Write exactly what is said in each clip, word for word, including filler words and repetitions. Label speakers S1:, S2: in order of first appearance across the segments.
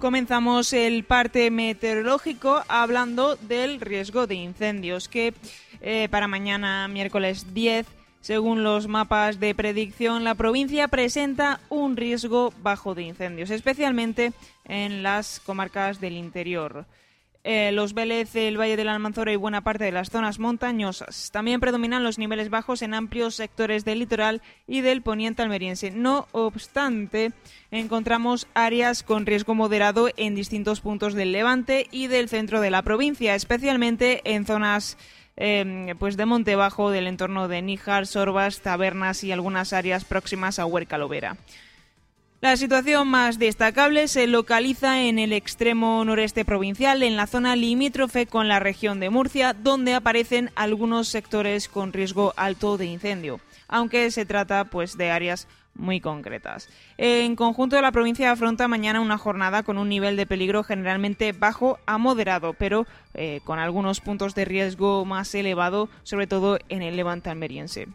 S1: Comenzamos el parte meteorológico hablando del riesgo de incendios, que eh, para mañana, miércoles diez, según los mapas de predicción, la provincia presenta un riesgo bajo de incendios, especialmente en las comarcas del interior. Eh, los Vélez, el Valle de la Almanzora y buena parte de las zonas montañosas. También predominan los niveles bajos en amplios sectores del litoral y del poniente almeriense. No obstante, encontramos áreas con riesgo moderado en distintos puntos del Levante y del centro de la provincia, especialmente en zonas eh, pues de monte bajo del entorno de Níjar, Sorbas, Tabernas y algunas áreas próximas a Huerca-Lovera. La situación más destacable se localiza en el extremo noreste provincial, en la zona limítrofe con la región de Murcia, donde aparecen algunos sectores con riesgo alto de incendio, aunque se trata pues de áreas muy concretas. En conjunto, la provincia afronta mañana una jornada con un nivel de peligro generalmente bajo a moderado, pero eh, con algunos puntos de riesgo más elevado, sobre todo en el Levante almeriense.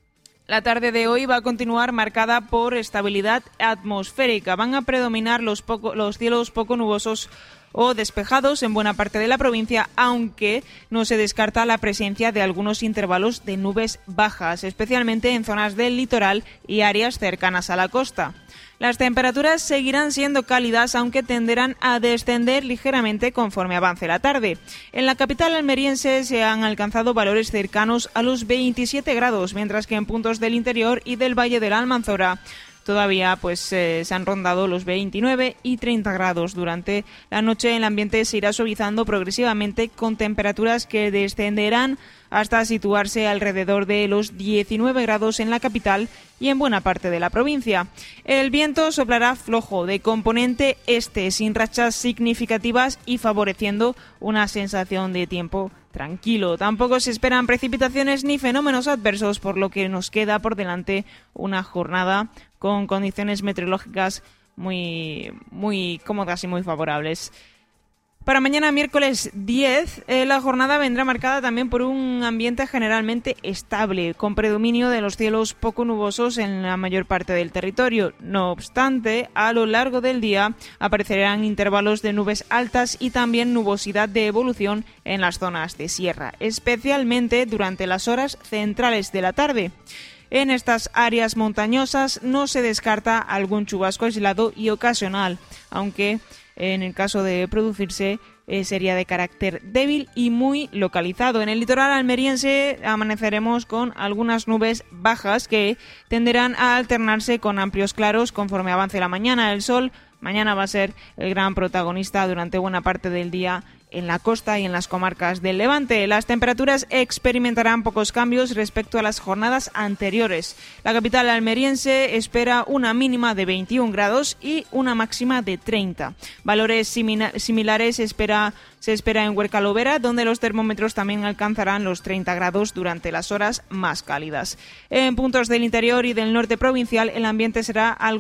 S1: La tarde de hoy va a continuar marcada por estabilidad atmosférica. Van a predominar los, poco, los cielos poco nubosos o despejados en buena parte de la provincia, aunque no se descarta la presencia de algunos intervalos de nubes bajas, especialmente en zonas del litoral y áreas cercanas a la costa. Las temperaturas seguirán siendo cálidas, aunque tenderán a descender ligeramente conforme avance la tarde. En la capital almeriense se han alcanzado valores cercanos a los veintisiete grados, mientras que en puntos del interior y del Valle de la Almanzora todavía pues eh, se han rondado los veintinueve y treinta grados. Durante la noche el ambiente se irá suavizando progresivamente, con temperaturas que descenderán hasta situarse alrededor de los diecinueve grados en la capital y en buena parte de la provincia. El viento soplará flojo, de componente este, sin rachas significativas y favoreciendo una sensación de tiempo tranquilo. Tampoco se esperan precipitaciones ni fenómenos adversos, por lo que nos queda por delante una jornada con condiciones meteorológicas muy, muy cómodas y muy favorables. Para mañana, miércoles diez, eh, la jornada vendrá marcada también por un ambiente generalmente estable, con predominio de los cielos poco nubosos en la mayor parte del territorio. No obstante, a lo largo del día aparecerán intervalos de nubes altas y también nubosidad de evolución en las zonas de sierra, especialmente durante las horas centrales de la tarde. En estas áreas montañosas no se descarta algún chubasco aislado y ocasional, aunque en el caso de producirse eh, sería de carácter débil y muy localizado. En el litoral almeriense amaneceremos con algunas nubes bajas que tenderán a alternarse con amplios claros conforme avance la mañana. El sol mañana va a ser el gran protagonista durante buena parte del día en la costa y en las comarcas del Levante. Las temperaturas experimentarán pocos cambios respecto a las jornadas anteriores. La capital almeriense espera una mínima de veintiún grados y una máxima de treinta. Valores simila- similares espera, se espera en Huerca-Lovera, donde los termómetros también alcanzarán los treinta grados durante las horas más cálidas. En puntos del interior y del norte provincial el ambiente será algo